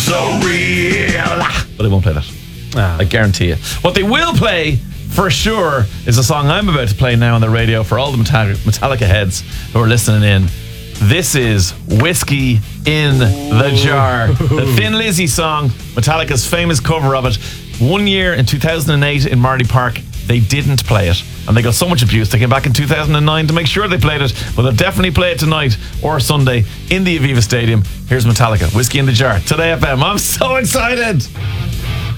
so real. But they won't play that. I guarantee you. What they will play for sure is a song I'm about to play now on the radio for all the Metallica heads who are listening in. This is Whiskey in the Jar, the Thin Lizzy song, Metallica's famous cover of it. 1 year in 2008 in Marley Park, they didn't play it, and they got so much abuse. They came back in 2009 to make sure they played it, but they'll definitely play it tonight or Sunday in the Aviva Stadium. Here's Metallica, Whiskey in the Jar, Today FM. I'm so excited.